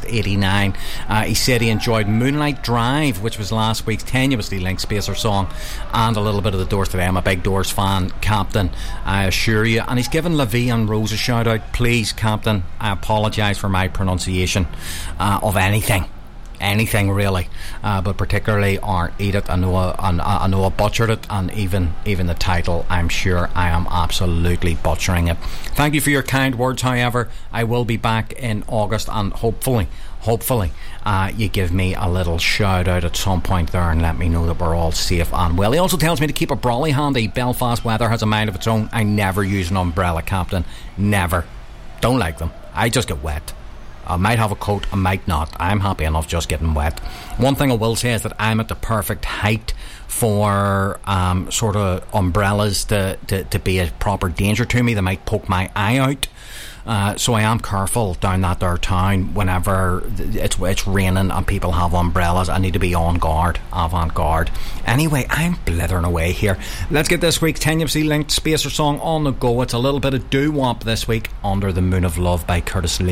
89. He said he enjoyed Moonlight Drive, which was last week's tenuously linked Spacer song, and a little bit of the Doors today. I'm a big Doors fan, Captain, I assure you. And he's given Lavie and Rose a shout out. Please, Captain, I apologise for my pronunciation of anything really, but particularly our Edith. I know I butchered it, and even the title, I'm sure I am absolutely butchering it. Thank you for your kind words. However, I will be back in August, and hopefully you give me a little shout out at some point there and let me know that we're all safe and well. He also tells me to keep a brolly handy. Belfast weather has a mind of its own. I never use an umbrella, Captain, never. Don't like them. I just get wet. I might have a coat, I might not. I'm happy enough just getting wet. One thing I will say is that I'm at the perfect height for sort of umbrellas to be a proper danger to me. They might poke my eye out. So I am careful down that there town whenever it's raining and people have umbrellas. I need to be on guard, avant-garde. Anyway, I'm blithering away here. Let's get this week's tenuously linked Spacer song on the go. It's a little bit of doo-wop this week, Under the Moon of Love by Curtis Lee.